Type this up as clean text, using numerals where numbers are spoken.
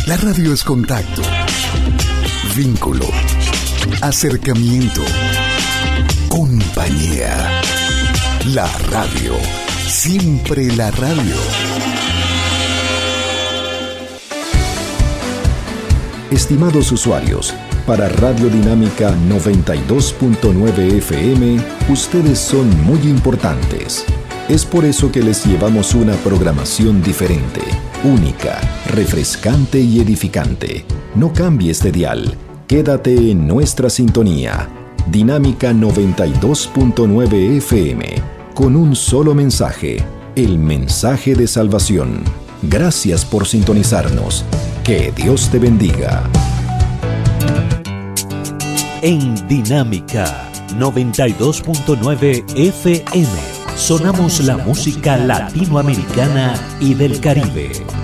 La radio es contacto, vínculo, acercamiento, compañía. La radio, siempre la radio. Estimados usuarios, para Radio Dinámica 92.9 FM, ustedes son muy importantes. Es por eso que les llevamos una programación diferente, única, refrescante y edificante. No cambies de dial, quédate en nuestra sintonía. Dinámica 92.9 FM, con un solo mensaje, el mensaje de salvación. Gracias por sintonizarnos. Que Dios te bendiga. En Dinámica 92.9 FM sonamos la música latinoamericana y del Caribe.